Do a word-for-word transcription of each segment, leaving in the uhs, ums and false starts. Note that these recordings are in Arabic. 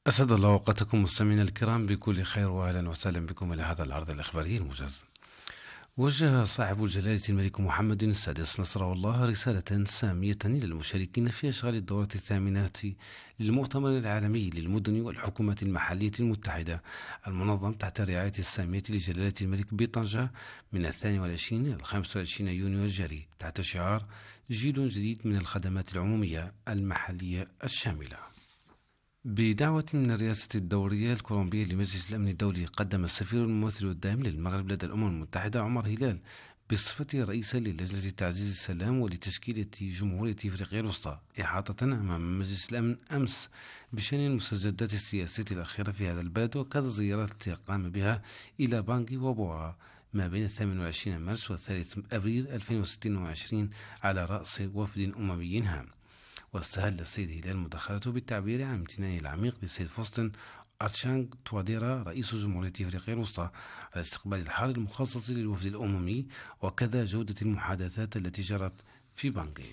أسعد الله أوقاتكم مستمعينا الكرام بكل خير، وأهلا وسهلا بكم إلى هذا العرض الإخباري الموجز. وجه صاحب الجلالة الملك محمد السادس نصره الله رسالة سامية إلى المشاركين في إشغال الدورة الثامنة للمؤتمر العالمي للمدن والحكومات المحلية المتحدة المنظم تحت الرعاية السامية لجلالة الملك بطنجة من الثاني والعشرين إلى الخامس والعشرين يونيو الجاري تحت شعار جيل جديد من الخدمات العمومية المحلية الشاملة. بدعوة من الرئاسة الدورية الكولومبية لمجلس الأمن الدولي، قدم السفير الممثل الدائم للمغرب لدى الأمم المتحدة عمر هلال بصفته رئيسا للجنة تعزيز السلام ولتشكيلة جمهورية أفريقيا الوسطى إحاطة أمام مجلس الأمن أمس بشأن المستجدات السياسية الأخيرة في هذا البلد، وكذا زيارات التي قام بها إلى بانغي وبورا ما بين الثامن والعشرين مارس والثالث أبريل ألفين وعشرين على رأس وفد أممي هام. واستهل السيد هلال مداخلته بالتعبير عن امتنانه العميق للسيد فوستن أرتشانغ تواديرا رئيس جمهورية أفريقيا الوسطى على الاستقبال الحار المخصص للوفد الأممي، وكذا جودة المحادثات التي جرت في بانغي.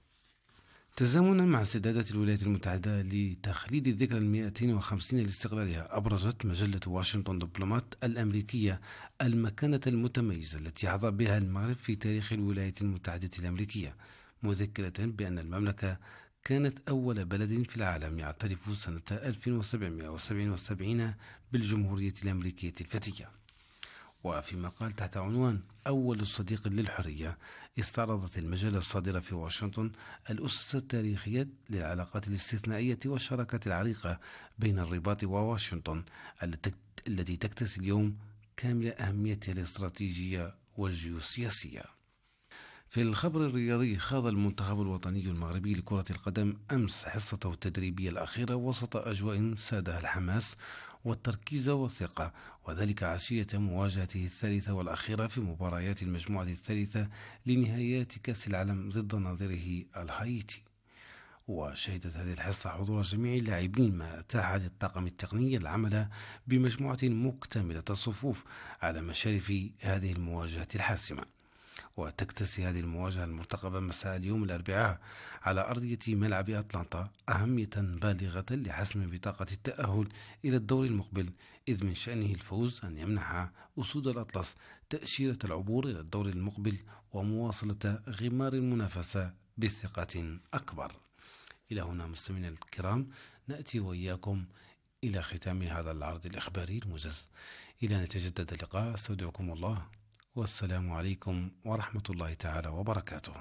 تزامنا مع استعدادات الولايات المتحدة لتخليد الذكرى المئتين وخمسين لاستقلالها، أبرزت مجلة واشنطن دبلومات الأمريكية المكانة المتميزة التي حظى بها المغرب في تاريخ الولايات المتحدة الأمريكية، مذكرة بأن المملكة كانت أول بلد في العالم يعترف سنة ألف وسبعمائة وسبعة وسبعين بالجمهورية الأمريكية الفتية. وفيما قال تحت عنوان أول صديق للحرية، استعرضت المجلة الصادرة في واشنطن الأسس التاريخية للعلاقات الاستثنائية والشراكة العريقة بين الرباط وواشنطن التي تكتسي اليوم كامل أهميتها الاستراتيجية والجيوسياسية. في الخبر الرياضي، خاض المنتخب الوطني المغربي لكرة القدم أمس حصته التدريبية الأخيرة وسط أجواء سادها الحماس والتركيز والثقة، وذلك عشية مواجهته الثالثة والأخيرة في مباريات المجموعة الثالثة لنهائيات كأس العالم ضد نظيره الهايتي. وشهدت هذه الحصة حضور جميع اللاعبين، ما أتاح للطاقم التقني العمل بمجموعة مكتملة الصفوف على مشارف هذه المواجهة الحاسمة. وتكتسي هذه المواجهة المرتقبة مساء اليوم الأربعاء على أرضية ملعب أتلانتا أهمية بالغة لحسم بطاقة التأهل إلى الدور المقبل، إذ من شأنه الفوز أن يمنح أسود الأطلس تأشيرة العبور إلى الدور المقبل ومواصلة غمار المنافسة بثقة أكبر. إلى هنا مستمعينا الكرام نأتي وإياكم إلى ختام هذا العرض الإخباري الموجز. إلى أن يتجدد اللقاء، استودعكم الله والسلام عليكم ورحمة الله تعالى وبركاته.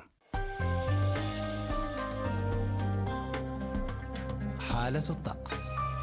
حالة الطقس.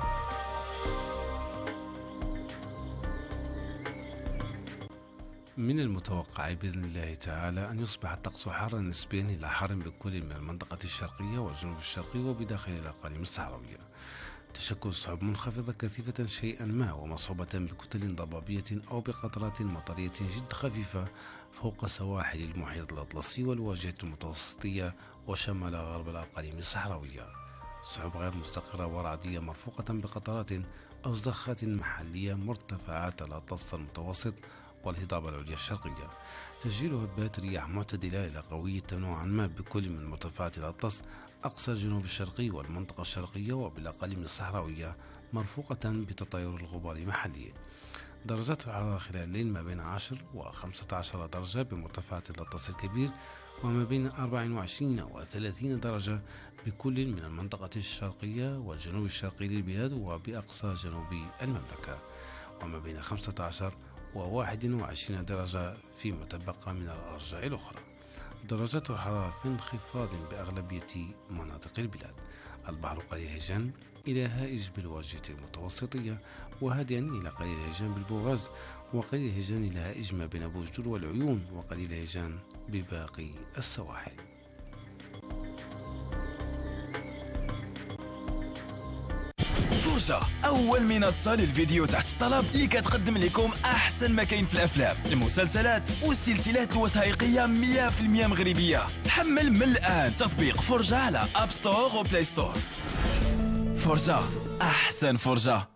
من المتوقع بإذن الله تعالى أن يصبح الطقس حارا نسبيا إلى حار بكل من المنطقة الشرقية والجنوب الشرقي وبداخل الأقاليم الصحراوية. تشكل سحب منخفضة كثيفة شيئا ما ومصحوبة بكتل ضبابية أو بقطرات مطرية جد خفيفة فوق سواحل المحيط الأطلسي والواجهة المتوسطية وشمال غرب الأقاليم الصحراوية. سحب غير مستقرة ورعدية مرفوقة بقطرات أو زخات محلية مرتفعات الأطلس المتوسط والهضبة العليا الشرقية. تسجيل هبات رياح معتدلة إلى قوية نوعا ما بكل من مرتفعات الأطلس أقصى الجنوب الشرقي والمنطقة الشرقية وبالأقاليم الصحراوية، مرفوقة بتطاير الغبار محليا. درجات الحرارة خلال الليل ما بين عشرة وخمسة عشر درجة بمرتفعات الأطلس الكبير، وما بين أربعة وعشرين وثلاثين درجة بكل من المنطقة الشرقية والجنوب الشرقي للبلاد وبأقصى جنوب المملكة، وما بين خمسة عشر وواحد وعشرين درجة فيما تبقى من الأرجاء الأخرى. درجات الحرارة في انخفاض بأغلبية مناطق البلاد. البحر قليل الهيجان إلى هائج بالواجهة المتوسطية، وهادئا إلى قليل الهيجان بالبوغاز، وقليل الهيجان إلى هائج ما بين بوجدور والعيون، وقليل الهيجان بباقي السواحل. فرجة، أول منصة للفيديو تحت الطلب اللي كتقدم لكم أحسن ما كاين في الأفلام، المسلسلات والسلسلات الوثائقية مية بالمية مغربية. حمل من الآن تطبيق فرجة على أب ستور وبلاي ستور. فرجة، أحسن فرجة.